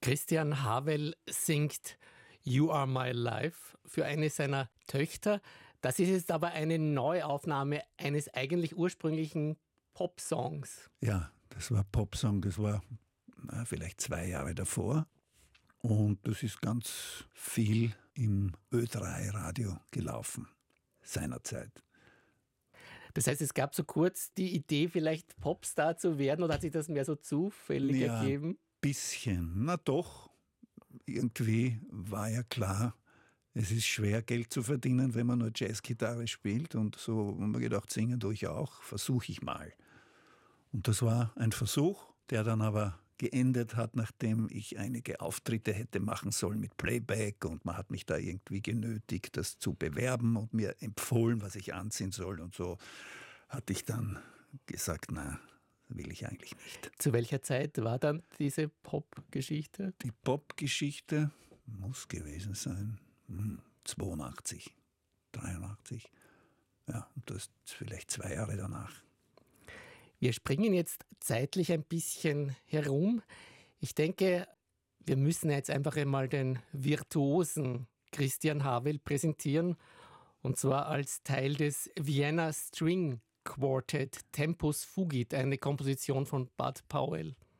Christian Havel singt You Are My Life für eine seiner Töchter. Das ist jetzt aber eine Neuaufnahme eines eigentlich ursprünglichen Popsongs. Ja, das war Popsong, das war vielleicht 2 Jahre davor. Und das ist ganz viel im Ö3-Radio gelaufen, seinerzeit. Das heißt, es gab so kurz die Idee, vielleicht Popstar zu werden, oder hat sich das mehr so zufällig ergeben? Bisschen. Na doch, irgendwie war ja klar, es ist schwer, Geld zu verdienen, wenn man nur Jazzgitarre spielt. Und so haben wir gedacht, singen tue ich auch, versuche ich mal. Und das war ein Versuch, der dann aber geendet hat, nachdem ich einige Auftritte hätte machen sollen mit Playback. Und man hat mich da irgendwie genötigt, das zu bewerben und mir empfohlen, was ich anziehen soll. Und so hatte ich dann gesagt, na, will ich eigentlich nicht. Zu welcher Zeit war dann diese Pop-Geschichte? Die Pop-Geschichte muss gewesen sein 82, 83. Ja, und das ist vielleicht 2 Jahre danach. Wir springen jetzt zeitlich ein bisschen herum. Ich denke, wir müssen jetzt einfach einmal den virtuosen Christian Havel präsentieren. Und zwar als Teil des Vienna String Quartet Tempus Fugit, eine Komposition von Bud Powell.